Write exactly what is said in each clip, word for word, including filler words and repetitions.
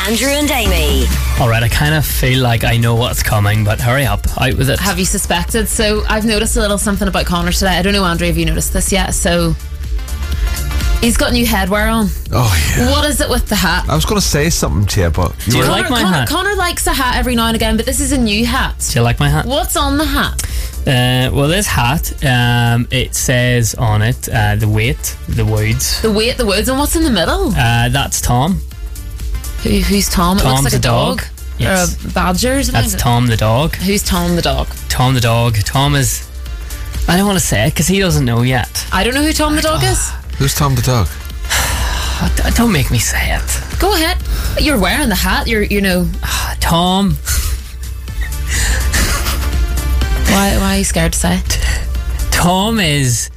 Andrew and Amy. Alright, I kind of feel like I know what's coming, but hurry up, out with it. Have you suspected? So I've noticed a little something about Connor today. I don't know, Andrew, have you noticed this yet? So he's got new headwear on. Oh, yeah. What is it with the hat? I was going to say something to you, but... Do you Connor, like my Connor, hat? Connor likes a hat every now and again, but this is a new hat. Do you like my hat? What's on the hat? Uh, well, this hat, um, it says on it uh, the weight, the woods. The weight, the woods, and what's in the middle? Uh, that's Tom. Who, who's Tom? It Tom's looks like a the dog. dog. Yes. Or a badger or something. That's Tom the dog. Who's Tom the dog? Tom the dog. Tom is... I don't want to say it because he doesn't know yet. I don't know who Tom the dog is. Who's Tom the dog? D- Don't make me say it. Go ahead. You're wearing the hat. You're, you know... Tom... Why, why are you scared to say it? Tom is...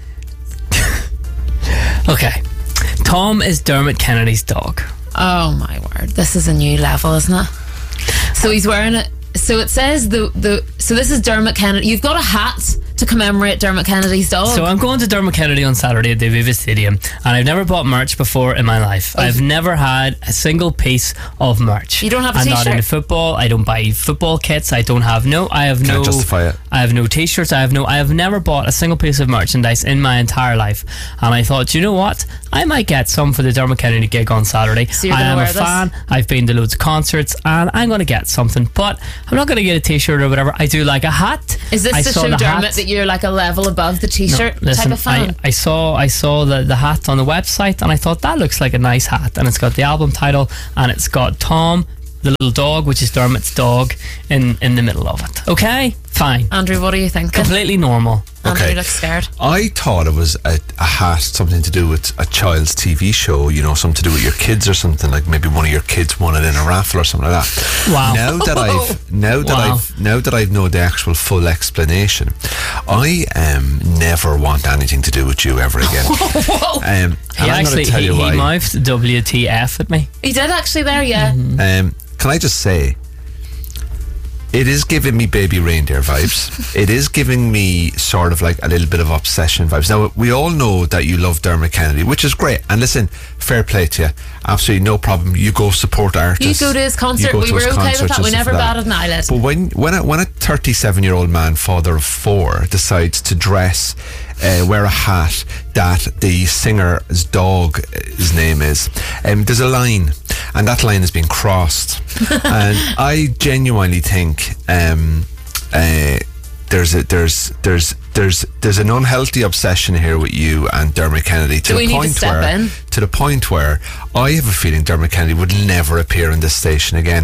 Okay. Tom is Dermot Kennedy's dog. Oh my word, this is a new level, isn't it? So he's wearing it. So it says the the. So this is Dermot Kennedy. You've got a hat to commemorate Dermot Kennedy's dog. So I'm going to Dermot Kennedy on Saturday at the Aviva Stadium, and I've never bought merch before in my life. Oh. I've never had a single piece of merch. You don't have a I'm not t-shirt? into football. I don't buy football kits. I don't have no. I have Can't no. justify it. I have no t-shirts. I have no. I have never bought a single piece of merchandise in my entire life. And I thought, you know what? I might get some for the Dermot Kennedy gig on Saturday. So you're I gonna am wear a this? fan. I've been to loads of concerts, and I'm going to get something. But I'm not going to get a t-shirt or whatever. I do like a hat. Is this I to saw show the Dermot hat. that you're like a level above the t-shirt No, listen, type of fan? I, I saw I saw the, the hat on the website, and I thought that looks like a nice hat, and it's got the album title, and it's got Tom the little dog, which is Dermot's dog, in, in the middle of it. Okay, fine. Andrew, what are you thinking? Completely normal. Andrew Okay. looks scared. I thought it was a, a hat, something to do with a child's T V show, you know, something to do with your kids or something, like maybe one of your kids won it in a raffle or something like that. Wow. Now that I've now that Wow. I've now that I've know the actual full explanation, I um never want anything to do with you ever again. um, and He I'm actually going to tell he, you he why. mouthed W T F at me. He did actually there, yeah. Um, can I just say, it is giving me baby reindeer vibes. It is giving me sort of like a little bit of obsession vibes. Now, we all know that you love Dermot Kennedy, which is great. And listen, fair play to you. Absolutely no problem. You go support artists. You go to his concert. You go We to were his okay with concerts that. and We stuff never like that. batted an eyelid. But when when a, when a thirty-seven-year-old man, father of four, decides to dress, uh, wear a hat that the singer's dog, uh, his name is, um, there's a line, and that line has been crossed. And I genuinely think um, uh, there's a there's there's there's there's an unhealthy obsession here with you and Dermot Kennedy to Do we the need to point step where in? to the point where I have a feeling Dermot Kennedy would never appear in this station again.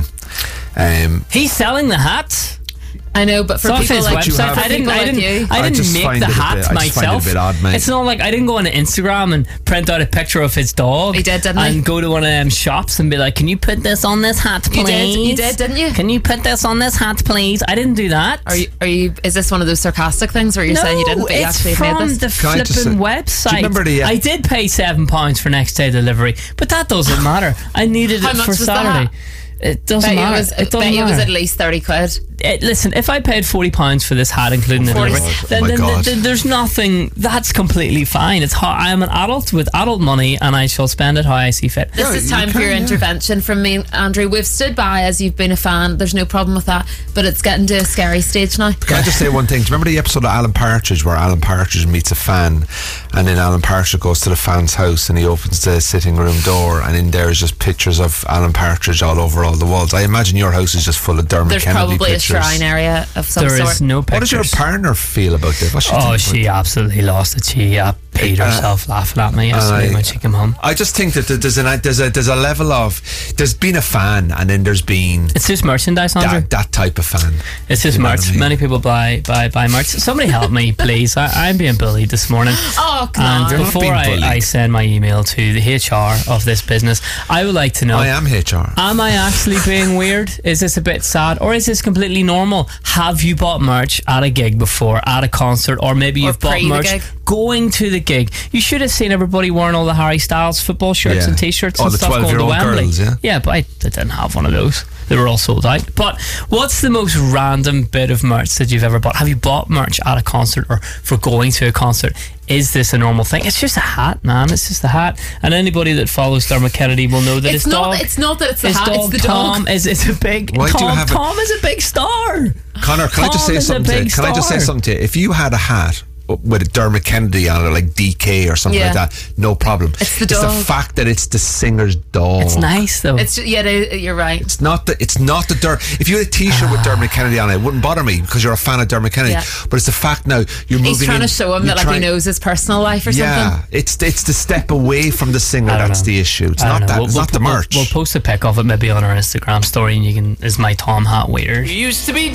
Um, He's selling the hat. I know, but for It's off people his like, website. for I didn't. people I like didn't. you. I I didn't just make find the it a hat bit- I just find it a myself. bit odd, mate. It's not like I didn't go on Instagram and print out a picture of his dog. He did, didn't and he? go to one of them shops and be like, "Can you put this on this hat, please?" You did, you did, didn't you? Can you put this on this hat, please? I didn't do that. Are you, are you, is this one of those sarcastic things where you're no, saying you didn't, but you it's actually from made this? the Can I just flipping say- website. Do you remember the, uh, I did pay seven pounds for next day delivery, but that doesn't matter. I needed How it much for was Saturday. that? It doesn't Bet you matter. it was, it doesn't bet you it was matter. at least thirty quid. It, listen, if I paid forty pounds for this hat, including the forty delivery, Oh then, my then, God. then there's nothing. That's completely fine. It's how I am an adult with adult money, and I shall spend it how I see fit. This Yeah, is you time for can, your yeah. intervention from me, Andrew. We've stood by as you've been a fan. There's no problem with that, but it's getting to a scary stage now. Can I just say one thing? Do you remember the episode of Alan Partridge where Alan Partridge meets a fan, and then Alan Partridge goes to the fan's house and he opens the sitting room door, and in there is just pictures of Alan Partridge all over all the walls. I imagine your house is just full of Dermot There's Kennedy probably pictures. a shrine area of some There sort. is no What pictures. does your partner feel about this? What's she Oh, think she about absolutely lost it. She uh, peed Uh, herself laughing at me yesterday I- when she came home. I just think that there's a there's a there's a level of there's been a fan, and then there's been It's just merchandise, Andrew. that, that type of fan. It's just You know what merch. I mean? Many people buy buy buy merch. Somebody help me, please. I, I'm being bullied this morning. Oh, come And on. You're not before being I, bullied. I send my email to the H R of this business, I would like to know: I am H R. am I actually being weird? Is this a bit sad, or is this completely normal? Have you bought merch at a gig before, at a concert, or maybe Or you've bought pre the merch gig? going to the gig? You should have seen everybody wearing all the Harry Styles football shirts Yeah. and t-shirts Oh, and the stuff going to twelve-year-old Wembley. girls, yeah? Yeah, but I, I didn't have one of those. they were all sold out. But what's the most random bit of merch that you've ever bought? Have you bought merch at a concert or for going to a concert? Is this a normal thing? It's just a hat, man. It's just a hat. And anybody that follows Dermot Kennedy will know that It's his not. dog, It's not that it's the his hat. dog It's the Tom dog. is, is a big. Why do you Tom, have a- Tom is a big star. Connor, can I just Tom say is a something to you? big Can I just say star. something to you? If you had a hat with a Dermot Kennedy on it, like D K or something Yeah. like that, no problem. It's the It's dog. the fact that it's the singer's dog. It's nice though. It's just, yeah. they- You're right. It's not the it's not the Dermot. If you had a T-shirt with Dermot Kennedy on it, it wouldn't bother me because you're a fan of Dermot Kennedy. Yeah. But it's the fact now you're moving. He's trying in, to show him you're that like he trying- knows his personal life or Yeah, something. it's it's the step away from the singer I don't that's know. the issue. It's I don't not know. that. We'll- It's we'll not the po- merch. We'll, we'll post a pic of it maybe on our Instagram story, and you can. Is my Tom hat weird? Used to be